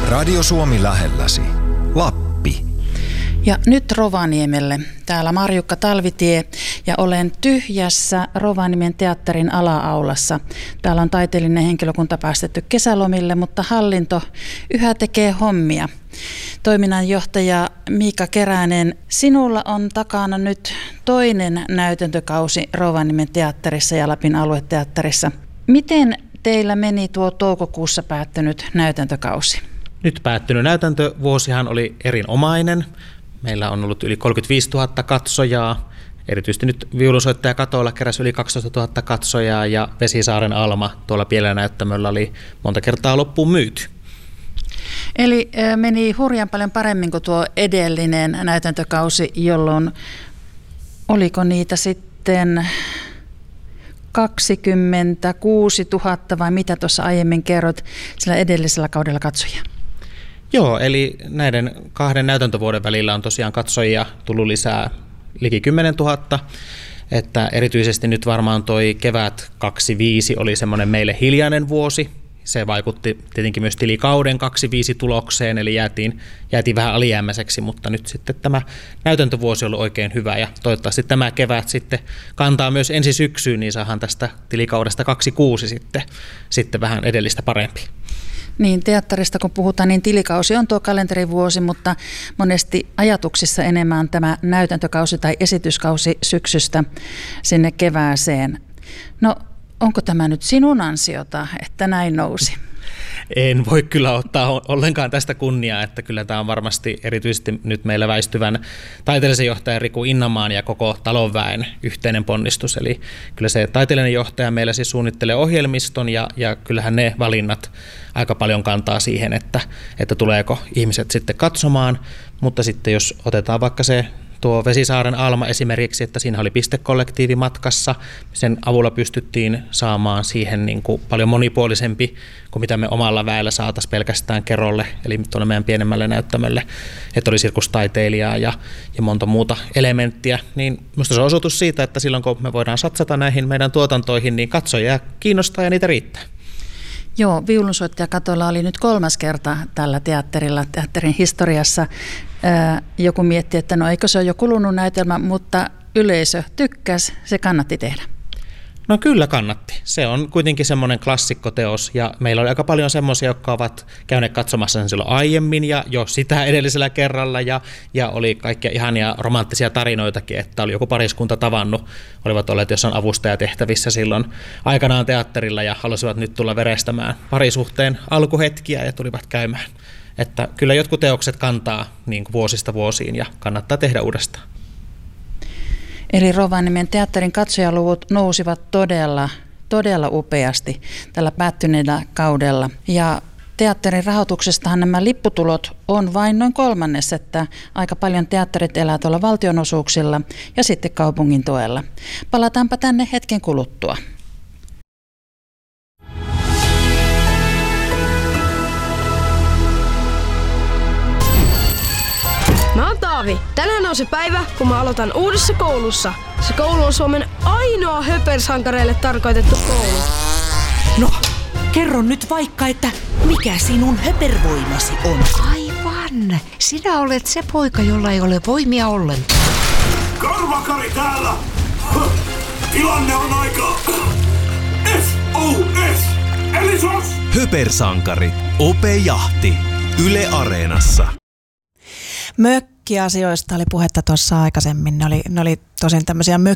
Radio Suomi lähelläsi. Lappi. Ja nyt Rovaniemelle. Täällä Marjukka Talvitie ja olen tyhjässä Rovaniemen teatterin ala-aulassa. Täällä on taiteellinen henkilökunta päästetty kesälomille, mutta hallinto yhä tekee hommia. Toiminnanjohtaja Miika Keränen, sinulla on takana nyt toinen näytäntökausi Rovaniemen teatterissa ja Lapin alueteatterissa. Miten teillä meni tuo toukokuussa päättynyt näytäntökausi? Nyt päättynyt näytäntövuosihan oli erinomainen. Meillä on ollut yli 35 000 katsojaa. Erityisesti nyt viulunsoittaja Katoilla keräsi yli 12 000 katsojaa ja Vesisaaren Alma tuolla pienellä näyttämöllä oli monta kertaa loppuun myyty. Eli meni hurjan paljon paremmin kuin tuo edellinen näytäntökausi, jolloin oliko niitä sitten 26 000 vai mitä tuossa aiemmin kerrot sillä edellisellä kaudella katsojia? Joo, eli näiden kahden näytäntövuoden välillä on tosiaan katsojia tullut lisää liki 10 000, että erityisesti nyt varmaan toi kevät 25 oli semmoinen meille hiljainen vuosi. Se vaikutti tietenkin myös tilikauden 25 tulokseen, eli jäätiin vähän alijäämäiseksi, mutta nyt sitten tämä näytäntövuosi on ollut oikein hyvä ja toivottavasti tämä kevät sitten kantaa myös ensi syksyyn, niin saadaan tästä tilikaudesta 26 sitten vähän edellistä parempi. Niin, teatterista kun puhutaan, niin tilikausi on tuo kalenterivuosi, mutta monesti ajatuksissa enemmän tämä näytäntökausi tai esityskausi syksystä sinne kevääseen. No, onko tämä nyt sinun ansiota, että näin nousi? En voi kyllä ottaa ollenkaan tästä kunniaa, että kyllä tämä on varmasti erityisesti nyt meillä väistyvän taiteellisen johtajan Riku Innamaan ja koko talonväen yhteinen ponnistus. Eli kyllä se taiteellinen johtaja meillä siis suunnittelee ohjelmiston ja kyllähän ne valinnat aika paljon kantaa siihen, että tuleeko ihmiset sitten katsomaan, mutta sitten jos otetaan vaikka se tuo Vesisaaren Alma esimerkiksi, että siinä oli pistekollektiivi matkassa. Sen avulla pystyttiin saamaan siihen niin kuin paljon monipuolisempi kuin mitä me omalla väellä saataisiin pelkästään Kerolle, eli tuonne meidän pienemmälle näyttämölle, että oli sirkustaiteilijaa ja monta muuta elementtiä. Niin minusta se on osoitus siitä, että silloin kun me voidaan satsata näihin meidän tuotantoihin, niin katsojia kiinnostaa ja niitä riittää. Joo, viulunsoittaja Katoilla oli nyt 3. kerta tällä teatterilla, teatterin historiassa. Joku mietti, että no eikö se ole jo kulunut näytelmä, mutta yleisö tykkäsi, se kannatti tehdä. No kyllä kannatti. Se on kuitenkin semmoinen klassikkoteos ja meillä oli aika paljon semmoisia, jotka ovat käyneet katsomassa sen silloin aiemmin ja jo sitä edellisellä kerralla ja oli kaikkia ihania romanttisia tarinoitakin, että oli joku pariskunta tavannut, olivat olleet jossain avustajatehtävissä silloin aikanaan teatterilla ja halusivat nyt tulla verestämään parisuhteen alkuhetkiä ja tulivat käymään. Että kyllä jotkut teokset kantaa niin kuin vuosista vuosiin ja kannattaa tehdä uudestaan. Eli Rovaniemen teatterin katsojaluvut nousivat todella upeasti tällä päättyneellä kaudella. Ja teatterin rahoituksestahan nämä lipputulot on vain noin 1/3, että aika paljon teatterit elää tuolla valtionosuuksilla ja sitten kaupungin tuella. Palataanpa tänne hetken kuluttua. Mä oon Taavi. Tänään on se päivä, kun mä aloitan uudessa koulussa. Se koulu on Suomen ainoa höpersankareille tarkoitettu koulu. No, kerro nyt vaikka, että mikä sinun höpervoimasi on? Aivan. Sinä olet se poika, jolla ei ole voimia ollenkaan. Karvakari täällä! Tilanne on aika... SOS! Eli SOS! Höpersankari. Ope Jahti. Yle Areenassa. Mökkiasioista oli puhetta tuossa aikaisemmin. Ne oli tosin tämmöisiä